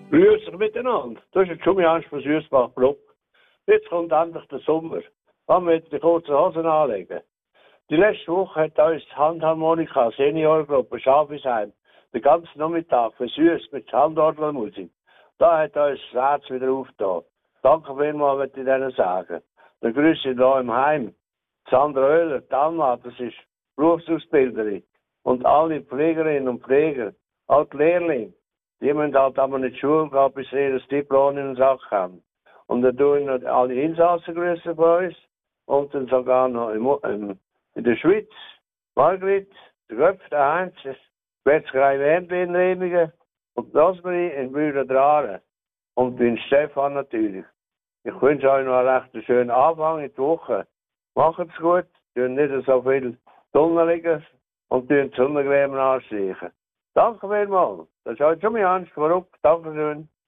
Grüß euch miteinander. Das ist jetzt schon mein Angst für Süßbach-Bruck. Jetzt kommt endlich der Sommer. Wann wir die kurzen Hosen anlegen? Die letzte Woche hat uns die Handharmonika Seniorgruppe Schafisheim den ganzen Nachmittag versüßt mit Handorgelmusik. Da hat uns das Herz wieder aufgetan. Danke vielmals, möchte ich Ihnen sagen. Dann grüße ich hier im Heim Sandra Oehler, die Alma, das ist Berufsausbilderin. Und alle Pflegerinnen und Pfleger, auch die Lehrlinge. Die müssen halt aber nicht Schule gehen, bis sie das Diplom in den Sack haben. Und dann tun wir alle Insassen grüßen von uns. Und dann sogar noch in der Schweiz, Margrit, der Göpf, der Heinz, Metzgerei Wendli in Remigen und Rosmarie in Bühler-Draren. Und den Stefan natürlich. Ich wünsche euch noch einen recht schönen Anfang in die Woche. Macht's gut, tun nicht so viel Tunnel liegen und tun die Sonnencreme anstreichen. Danke vielmals. Das ist heute schon mein Angst. Dankeschön.